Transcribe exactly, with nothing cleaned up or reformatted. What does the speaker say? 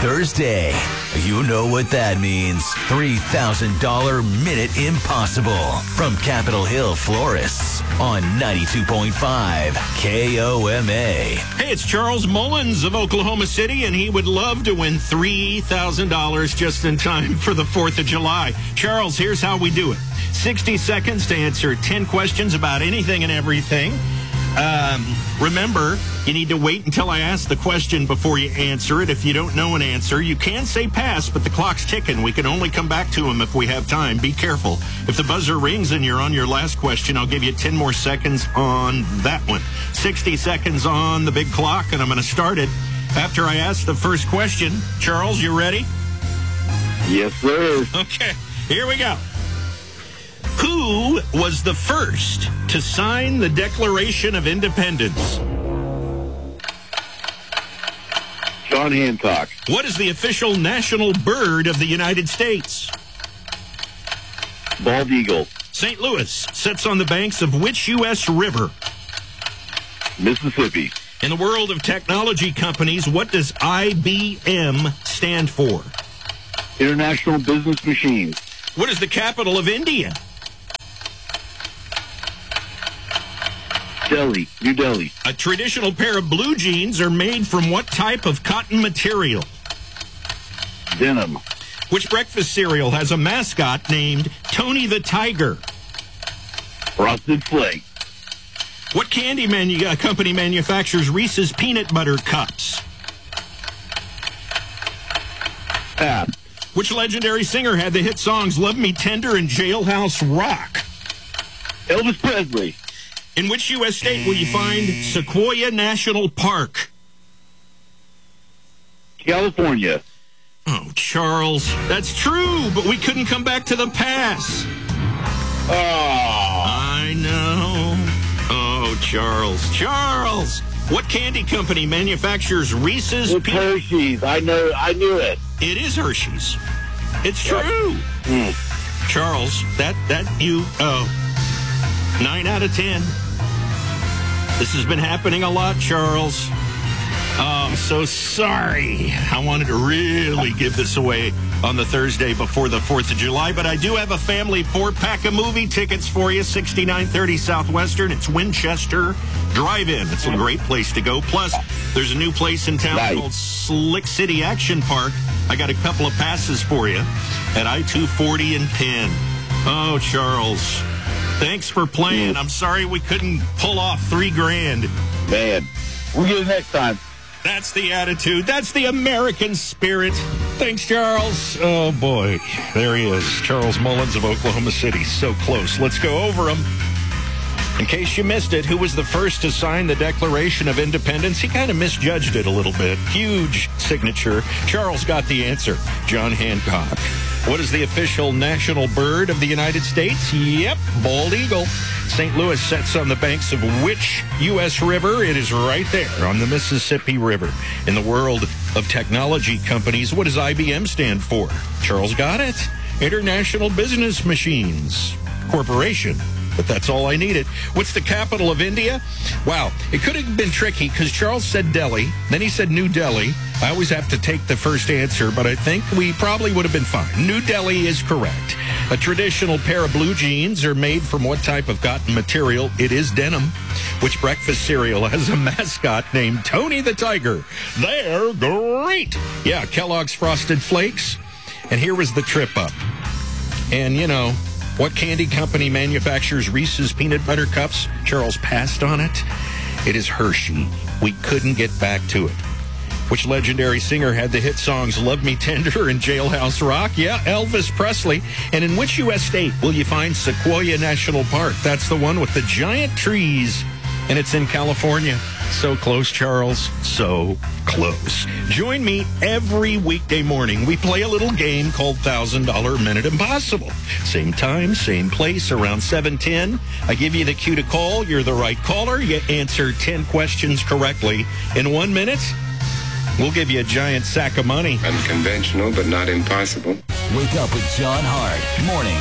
Thursday. You know what that means. three thousand dollars Minute Impossible from Capitol Hill Florists on ninety-two point five K O M A. Hey, it's Charles Mullins of Oklahoma City, and he would love to win three thousand dollars just in time for the fourth of July. Charles, here's how we do it. sixty seconds to answer ten questions about anything and everything. Um, remember, you need to wait until I ask the question before you answer it. If you don't know an answer, you can say pass, but the clock's ticking. We can only come back to them if we have time. Be careful. If the buzzer rings and you're on your last question, I'll give you ten more seconds on that one. sixty seconds on the big clock, and I'm going to start it after I ask the first question. Charles, you ready? Yes, sir. Okay, here we go. Who was the first to sign the Declaration of Independence? John Hancock. What is the official national bird of the United States? Bald eagle. Saint Louis sits on the banks of which U S river? Mississippi. In the world of technology companies, what does I B M stand for? International Business Machines. What is the capital of India? Delhi. New Delhi. A traditional pair of blue jeans are made from what type of cotton material? Denim. Which breakfast cereal has a mascot named Tony the Tiger? Frosted Flakes. What candy manu- uh, company manufactures Reese's Peanut Butter Cups? Pass. Which legendary singer had the hit songs Love Me Tender and Jailhouse Rock? Elvis Presley. In which U S state will you find Sequoia National Park? California. Oh, Charles, that's true, but we couldn't come back to the pass. Oh. I know. Oh, Charles. Charles! What candy company manufactures Reese's It's Peanut... Hershey's. I know. I knew it. It is Hershey's. It's true. Mm. Charles, that, that you... Oh, nine out of ten. This has been happening a lot, Charles. Oh, I'm so sorry. I wanted to really give this away on the Thursday before the fourth of July, but I do have a family four-pack of movie tickets for you, sixty-nine thirty Southwestern. It's Winchester Drive-In. It's a great place to go. Plus, there's a new place in town Nice. called Slick City Action Park. I got a couple of passes for you at I two forty and Penn. Oh, Charles, thanks for playing. I'm sorry we couldn't pull off three grand. Man, we'll get it next time. That's the attitude. That's the American spirit. Thanks, Charles. Oh, boy. There he is. Charles Mullins of Oklahoma City. So close. Let's go over him. In case you missed it, who was the first to sign the Declaration of Independence? He kind of misjudged it a little bit. Huge signature. Charles got the answer. John Hancock. What is the official national bird of the United States? Yep, bald eagle. Saint Louis sits on the banks of which U S river? It is right there on the Mississippi River. In the world of technology companies, what does I B M stand for? Charles got it. International Business Machines Corporation. But that's all I needed. What's the capital of India? Wow, it could have been tricky because Charles said Delhi, then he said New Delhi. I always have to take the first answer, but I think we probably would have been fine. New Delhi is correct. A traditional pair of blue jeans are made from what type of cotton material? It is denim. Which breakfast cereal has a mascot named Tony the Tiger? They're great. Yeah, Kellogg's Frosted Flakes. And here was the trip up. And, you know, what candy company manufactures Reese's Peanut Butter Cups? Charles passed on it. It is Hershey. We couldn't get back to it. Which legendary singer had the hit songs Love Me Tender and Jailhouse Rock? Yeah, Elvis Presley. And in which U S state will you find Sequoia National Park? That's the one with the giant trees. And it's in California. So close, Charles. So close. Join me every weekday morning. We play a little game called one thousand dollar Minute Impossible. Same time, same place, around seven ten. I give you the cue to call. You're the right caller. You answer ten questions correctly in one minute. We'll give you a giant sack of money. Unconventional, but not impossible. Wake up with John Hart. Mornings